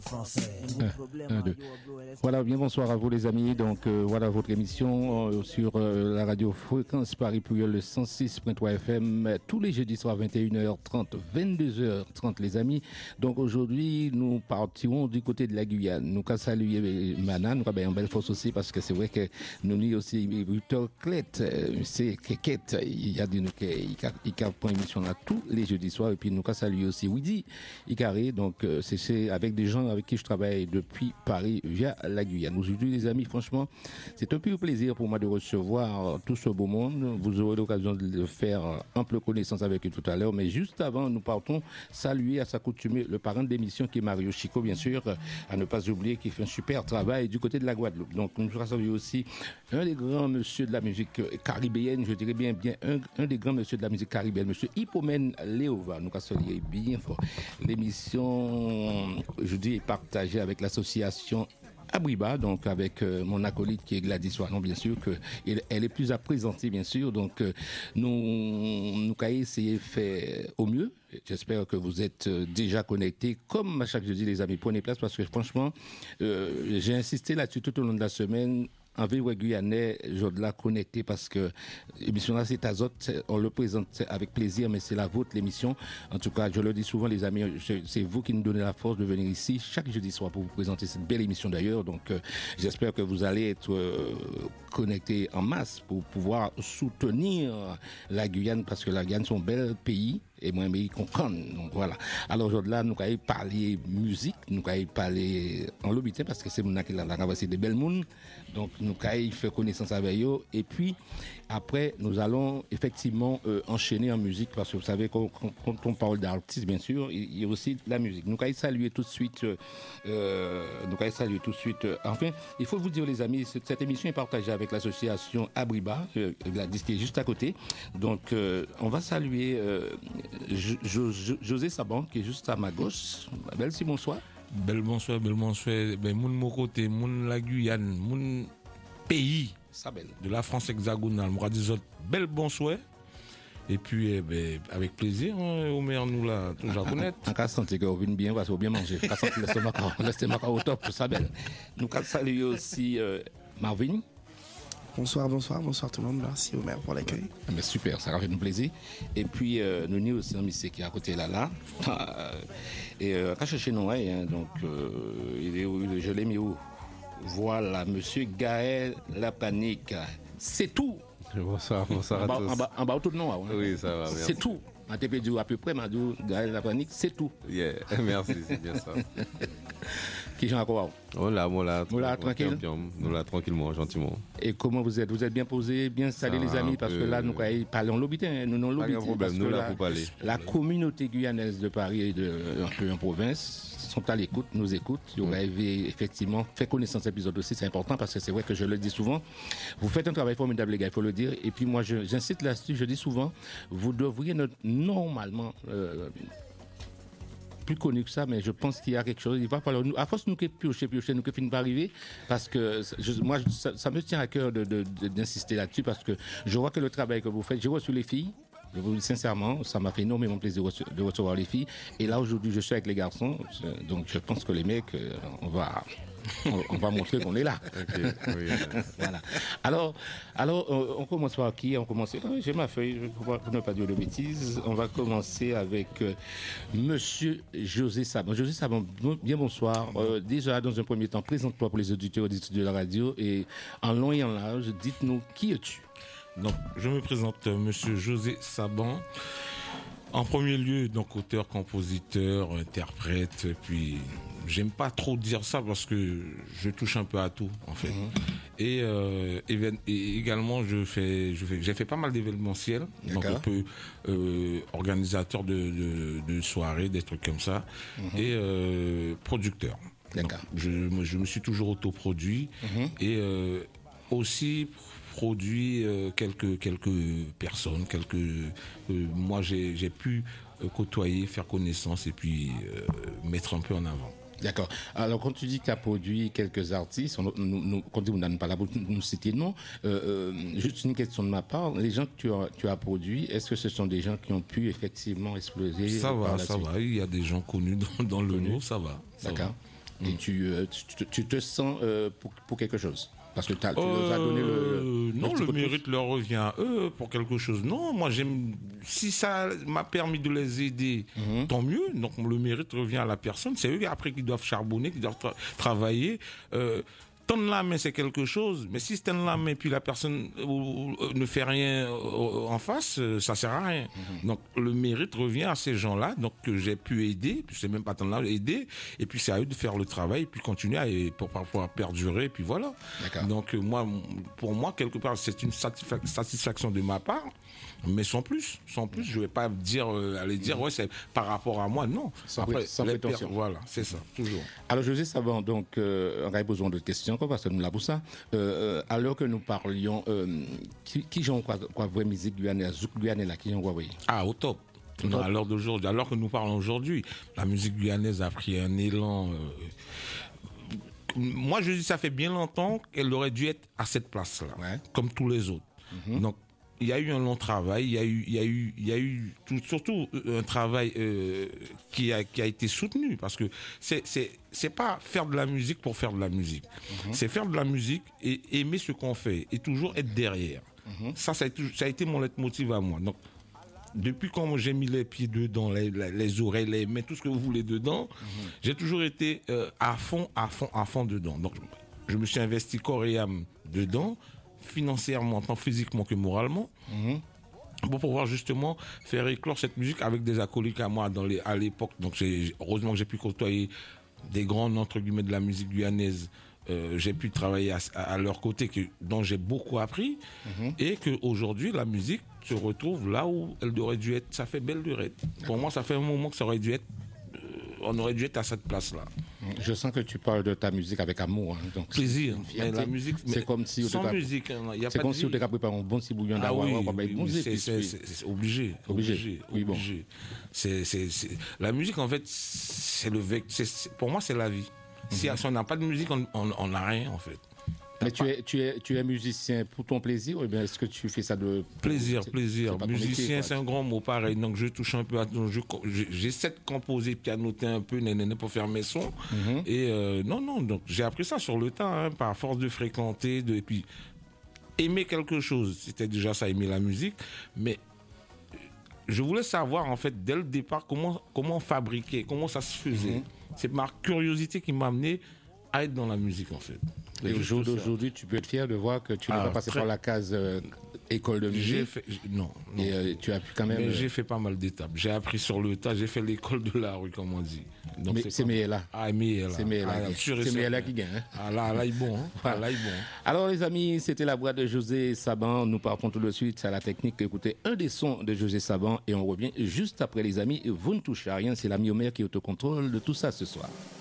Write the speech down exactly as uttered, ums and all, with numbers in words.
Un, un, deux. Voilà, bien bonsoir à vous les amis. Donc euh, voilà votre émission euh, sur euh, la radio Fréquence Paris Pluriel le cent six point trois F M euh, tous les jeudis soirs vingt et une heures trente, vingt-deux heures trente les amis. Donc aujourd'hui nous partirons du côté de la Guyane. Nous allons saluer Mana, nous avons une belle force aussi parce que c'est vrai que nous avons aussi Victor Clet, c'est Keket, il y a des il y a une émission là tous les jeudis soirs et puis nous allons saluer aussi Widi Icaré. Donc euh, c'est, c'est avec des gens avec qui je travaille depuis Paris via la Guyane. Aujourd'hui les amis, franchement, c'est un pur plaisir pour moi de recevoir tout ce beau monde. Vous aurez l'occasion de faire ample connaissance avec eux tout à l'heure, mais juste avant, nous partons saluer à s'accoutumer le parrain de l'émission qui est Mario Chico, bien sûr, à ne pas oublier qu'il fait un super travail du côté de la Guadeloupe. Donc nous allons saluer aussi un des grands monsieur de la musique caribéenne, je dirais bien bien un, un des grands monsieur de la musique caribéenne, monsieur Hippomène Léova. Nous allons saluer bien fort. L'émission, je dis, est partagée avec l'association Abriba, donc avec euh, mon acolyte qui est Gladys Wanon, bien sûr, que elle, elle est plus à présenter, bien sûr. Donc euh, nous nous allons essayer de faire au mieux. J'espère que vous êtes déjà connectés. Comme à chaque jeudi, les amis, prenez place parce que franchement, euh, j'ai insisté là-dessus tout au long de la semaine. En ville guyanais, je dois la connecter parce que l'émission là c'est Azote, on le présente avec plaisir, mais c'est la vôtre l'émission. En tout cas, je le dis souvent les amis, c'est vous qui nous donnez la force de venir ici chaque jeudi soir pour vous présenter cette belle émission d'ailleurs. Donc euh, j'espère que vous allez être euh, connectés en masse pour pouvoir soutenir la Guyane parce que la Guyane c'est un bel pays. Et moi, mais comprendre. Donc voilà. Alors aujourd'hui, nous allons parler musique, nous allons parler en lobitin parce que c'est mon qui l'a ramassé des belles mounes. Donc nous allons faire connaissance avec eux. Et puis après, nous allons effectivement euh, enchaîner en musique parce que vous savez quand, quand on parle d'artistes, bien sûr, il y a aussi la musique. Nous allons saluer tout de suite. Euh, nous allons saluer tout de suite. Euh, enfin, il faut vous dire les amis, cette, cette émission est partagée avec l'association Abriba, euh, la disque qui est juste à côté. Donc euh, on va saluer. Euh, Jo- Jo- José Saban qui est juste à ma gauche. Belle si bonsoir. Bel bonsoir, bel bonsoir. Ben moun mon côté, moun la Guyane, moun pays Sabel. de la France hexagonale. Moi dis bel bonsoir. Et puis eh ben, avec plaisir, hein, Omer nous l'a toujours connaître. En cas senti que vous venez bien, parce que vous bien manger. En cas senti l'estomac, l'estomac au top, Sabel. Nous saluons aussi euh, Marvin. Bonsoir, bonsoir, bonsoir tout le monde. Merci Omer pour l'accueil. Ah ben super, ça fait nous plaisir. Et puis euh, nous avons aussi un monsieur qui est à côté là là. Et euh, quand chez nous, hein, donc euh, il est où, je l'ai mis où? Voilà, monsieur Gaël La Panique. C'est tout. Bonsoir, bonsoir à en bas, tous. En bas, en bas, tout le nom. Hein. Oui, ça va, merci. C'est tout. En T P D à peu près, m'a dit Gaël La Panique, c'est tout. Yeah, merci, c'est bien ça. Qui j'en encore? Oh là, moi là, Nous là, tranquille. Nous là, tranquillement, gentiment. Et comment vous êtes? Vous êtes bien posé, bien installé les amis? Parce que là, nous allons parler en lobitin. Nous non lobitin. Pas de problème, nous là pour parler. La communauté guyanaise de Paris et de un peu en province sont à l'écoute, nous écoutent. Ils auraient effectivement fait connaissance de l'épisode aussi, c'est important parce que c'est vrai que je le dis souvent. Vous faites un travail formidable, les gars, il faut le dire. Et puis moi, je, j'insiste là-dessus, je dis souvent, vous devriez normalement. Euh, plus connu que ça, mais je pense qu'il y a quelque chose. Il va falloir nous, à force nous que piocher, piocher, nous que finir par arriver, parce que je, moi, ça, ça me tient à cœur de, de, de, d'insister là-dessus, parce que je vois que le travail que vous faites, j'ai reçu les filles. Je vous dis sincèrement, ça m'a fait énormément plaisir de recevoir les filles. Et là, aujourd'hui, je suis avec les garçons. Donc, je pense que les mecs, on va, on va montrer qu'on est là. Okay, oui, voilà. Alors, alors, on commence par qui? On commence. J'ai ma feuille, pour ne pas dire de bêtises. On va commencer avec euh, monsieur José Saban. José Saban, bien bonsoir. Euh, déjà, dans un premier temps, présente-toi pour les auditeurs auditeurs de la radio. Et en long et en large, dites-nous qui es-tu? Donc, je me présente, euh, monsieur José Saban. En premier lieu, donc auteur, compositeur, interprète, puis j'aime pas trop dire ça parce que je touche un peu à tout en fait. Mm-hmm. Et, euh, évén- et également je fais, je fais, j'ai fait pas mal d'événementiels, donc un peu euh, organisateur de, de, de soirées, des trucs comme ça, mm-hmm. et euh, producteur. Donc, je, je me suis toujours autoproduit mm-hmm. et euh, aussi produit euh, quelques quelques personnes, quelques euh, moi j'ai j'ai pu euh, côtoyer, faire connaissance et puis euh, mettre un peu en avant. D'accord. Alors, quand tu dis que tu as produit quelques artistes, on, nous, nous, quand on n'a pas la nous citer non, euh, euh, juste une question de ma part. Les gens que tu as, tu as produits, est-ce que ce sont des gens qui ont pu effectivement exploser? Ça va, ça suite? va. Il y a des gens connus dans, dans le lot, ça va. Ça D'accord. va. et tu, euh, tu, tu te sens euh, pour, pour quelque chose. Parce que t'as, tu euh, leur as donné le... Non, le mérite leur revient à eux pour quelque chose. Non, moi j'aime... Si ça m'a permis de les aider, mm-hmm. tant mieux. Donc le mérite revient à la personne. C'est eux après qui doivent charbonner, qui doivent tra- travailler. Euh, tendre la main, c'est quelque chose. Mais si c'est tendre la main puis la personne euh, euh, ne fait rien euh, en face, euh, ça sert à rien. Mm-hmm. Donc le mérite revient à ces gens-là, donc que j'ai pu aider. Je sais même pas tendre la main, aider. Et puis c'est à eux de faire le travail, et puis continuer à, pour pouvoir perdurer. Et puis voilà. D'accord. Donc euh, moi, pour moi, quelque part, c'est une satisfa- satisfaction de ma part. Mais sans plus, sans plus, je vais pas dire, euh, aller dire, ouais, c'est par rapport à moi, non. Sans, Après, sans les prétention. Per- voilà, c'est ça, toujours. Alors, José Sabban, donc, euh, on a besoin de questions, parce que nous l'avons ça. Euh, alors que nous parlions, euh, qui, qui joue quoi, quoi, vraie musique guyanaise, zouk guyanaise, là, qui joue quoi, oui. Ah, au top. Non, à l'heure d'aujourd'hui, alors que nous parlons aujourd'hui, la musique guyanaise a pris un élan. Euh, moi, je dis, ça fait bien longtemps qu'elle aurait dû être à cette place-là, ouais. Comme tous les autres. Mm-hmm. Donc, il y a eu un long travail, il y a eu, il y a eu, il y a eu tout, surtout un travail euh, qui a qui a été soutenu, parce que c'est c'est c'est pas faire de la musique pour faire de la musique, mm-hmm. C'est faire de la musique et aimer ce qu'on fait et toujours être derrière. Mm-hmm. Ça, ça a, été, ça a été mon leitmotiv à moi. Donc depuis quand j'ai mis les pieds dedans, les, les, les oreilles, les mains, tout ce que vous voulez dedans, mm-hmm. J'ai toujours été euh, à fond, à fond, à fond dedans. Donc je me suis investi corps et âme dedans. Financièrement, tant physiquement que moralement, mmh. pour pouvoir justement faire éclore cette musique avec des acolytes à moi dans les, à l'époque. Donc j'ai, heureusement que j'ai pu côtoyer des grands entre guillemets de la musique guyanaise. Euh, j'ai pu travailler à, à leur côté, que, dont j'ai beaucoup appris, mmh. Et qu'aujourd'hui la musique se retrouve là où elle aurait dû être. Ça fait belle lurette. Pour moi, ça fait un moment que ça aurait dû être. Euh, on aurait dû être à cette place-là. Je sens que tu parles de ta musique avec amour. Hein, donc plaisir. Mais la musique, c'est mais comme si sans musique, hein, y a c'est pas comme de si on avait préparé un bon petit bouillon ah d'avoir. Oui, oui, oui, bon oui, c'est, c'est, c'est, c'est obligé, obligé, obligé. Oui, bon. obligé. C'est, c'est, c'est... La musique, en fait, c'est le vect... c'est, c'est... pour moi, c'est la vie. Mm-hmm. Si, si on n'a pas de musique, on n'a rien, en fait. Mais tu es, tu, es, tu es musicien pour ton plaisir ou bien est-ce que tu fais ça de... Plaisir, c'est, plaisir. C'est musicien, métier, c'est un grand mot pareil. Donc je touche un peu à... Je, je, j'essaie de composer, pianoter un peu, nénéné, pour faire mes sons. Mm-hmm. Et euh, non, non, donc j'ai appris ça sur le temps, hein, par force de fréquenter, de, et puis aimer quelque chose. C'était déjà ça, aimer la musique. Mais je voulais savoir, en fait, dès le départ, comment, comment fabriquer, comment ça se faisait. Mm-hmm. C'est ma curiosité qui m'a amené à être dans la musique, en fait. Et au jour d'aujourd'hui, tu peux être fier de voir que tu n'es ah, pas passé très... par la case euh, école de musique. J'ai fait, non, non. Et euh, tu as pu quand même. Mais euh... j'ai fait pas mal d'étapes. J'ai appris sur le tas. J'ai fait l'école de la rue, comme on dit. Donc mais c'est, c'est Méhéla. Là. Ah, Méhéla. C'est Méhéla. Ah, c'est Méhéla qui gagne. Hein? Ah là, là, il est bon. Hein? Ah, là, il est bon. Alors, les amis, c'était la voix de José Sabban. Nous partons tout de suite à la technique. Écoutez un des sons de José Sabban et on revient juste après, les amis. Vous ne touchez à rien. C'est l'ami Omer qui autocontrôle de tout ça ce soir.